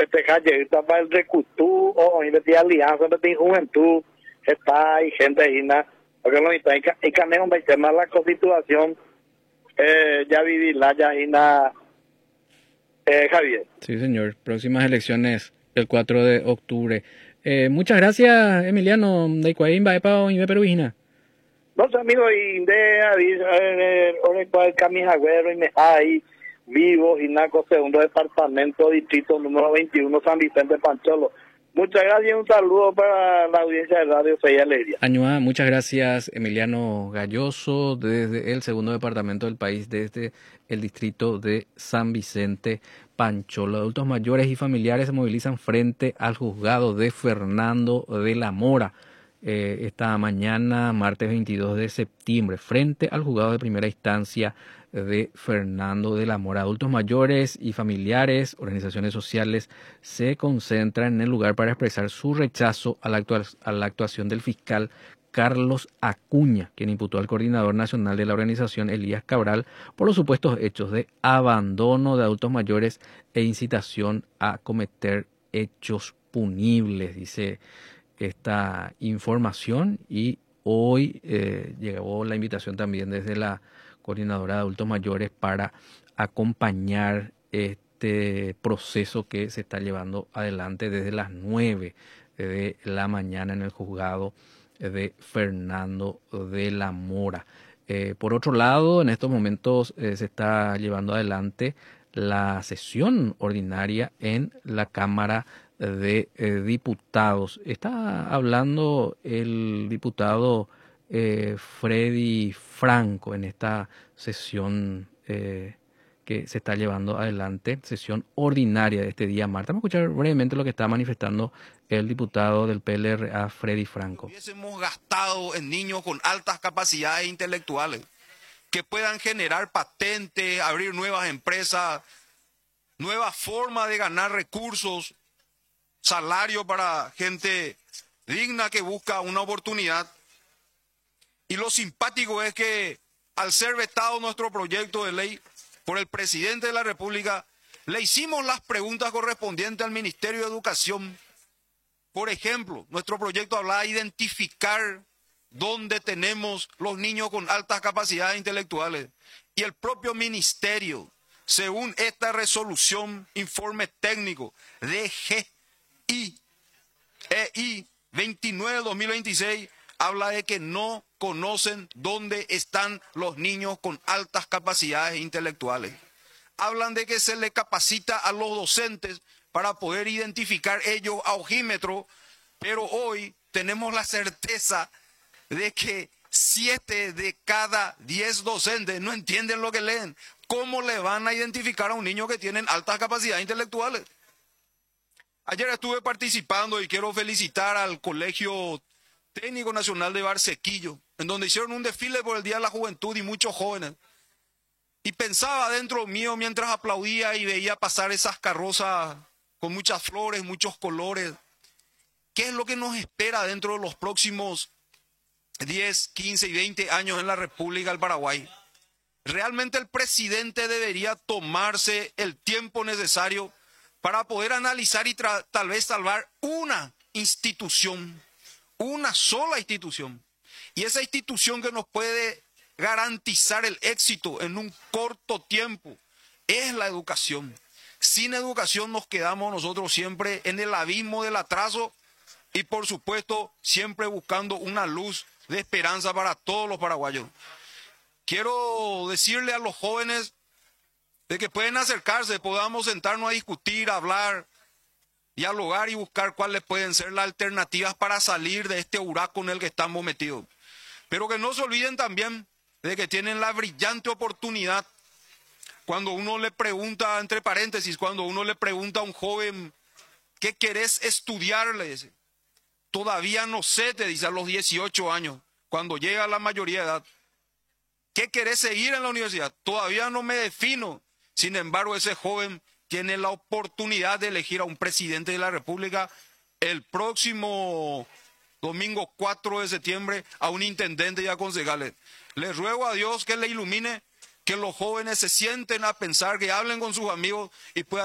te calle para el recutú o de alianza de juventud está y gente ahí porque no está y caneo me tema la constitución ya viví la ya y Javier. Sí, señor. Próximas elecciones el 4 de octubre. Muchas gracias, Emiliano. De Icuaín, Baepa o Inve Perugina. No sé, amigo, y de aviso, el Camijagüero y me ahí vivo, Ginaco, segundo departamento, distrito número 21, San Vicente Pancholo. Muchas gracias y un saludo para la audiencia de Radio Fe y Alegría. Añua, muchas gracias, Emiliano Galloso, desde el segundo departamento del país, desde el distrito de San Vicente Pancholo. Adultos mayores y familiares se movilizan frente al juzgado de Fernando de la Mora esta mañana, martes 22 de septiembre, frente al juzgado de primera instancia de Fernando de la Mora. Adultos mayores y familiares, organizaciones sociales se concentran en el lugar para expresar su rechazo a la actuación del fiscal Carlos Acuña, quien imputó al coordinador nacional de la organización, Elías Cabral, por los supuestos hechos de abandono de adultos mayores e incitación a cometer hechos punibles, dice esta información. Y hoy llegó la invitación también desde la coordinadora de adultos mayores para acompañar este proceso que se está llevando adelante desde las 9 de la mañana en el juzgado de Fernando de la Mora. Por otro lado, en estos momentos se está llevando adelante la sesión ordinaria en la Cámara de Diputados. Está hablando el diputado Freddy Franco en esta sesión que se está llevando adelante, sesión ordinaria de este día martes. Vamos a escuchar brevemente lo que está manifestando el diputado del PLRA, Freddy Franco. Hubiésemos gastado en niños con altas capacidades intelectuales, que puedan generar patentes, abrir nuevas empresas, nuevas formas de ganar recursos, salario para gente digna que busca una oportunidad. Y lo simpático es que al ser vetado nuestro proyecto de ley por el presidente de la República, le hicimos las preguntas correspondientes al Ministerio de Educación. Por ejemplo, nuestro proyecto hablaba de identificar dónde tenemos los niños con altas capacidades intelectuales. Y el propio ministerio, según esta resolución, informe técnico de EI 29/2026, habla de que no conocen dónde están los niños con altas capacidades intelectuales. Hablan de que se le capacita a los docentes para poder identificar ellos a ojímetro, pero hoy tenemos la certeza de que 7 de cada 10 docentes no entienden lo que leen. ¿Cómo le van a identificar a un niño que tiene altas capacidades intelectuales? Ayer estuve participando y quiero felicitar al Colegio Técnico Nacional de Barsequillo, en donde hicieron un desfile por el Día de la Juventud y muchos jóvenes. Y pensaba dentro mío mientras aplaudía y veía pasar esas carrozas con muchas flores, muchos colores, ¿qué es lo que nos espera dentro de los próximos 10, 15 y 20 años en la República del Paraguay? Realmente el presidente debería tomarse el tiempo necesario para poder analizar y tal vez salvar una institución, una sola institución. Y esa institución que nos puede garantizar el éxito en un corto tiempo es la educación. Sin educación nos quedamos nosotros siempre en el abismo del atraso y por supuesto siempre buscando una luz de esperanza para todos los paraguayos. Quiero decirle a los jóvenes de que pueden acercarse, podamos sentarnos a discutir, a hablar, dialogar y buscar cuáles pueden ser las alternativas para salir de este huracán en el que estamos metidos. Pero que no se olviden también de que tienen la brillante oportunidad. Cuando uno le pregunta, entre paréntesis, cuando uno le pregunta a un joven, ¿qué querés estudiar? Le dice, todavía no sé, te dice a los 18 años, cuando llega a la mayoría de edad. ¿Qué querés seguir en la universidad? Todavía no me defino. Sin embargo, ese joven tiene la oportunidad de elegir a un presidente de la República el próximo domingo 4 de septiembre, a un intendente y a concejales. Les ruego a Dios que le ilumine, que los jóvenes se sienten a pensar, que hablen con sus amigos y puedan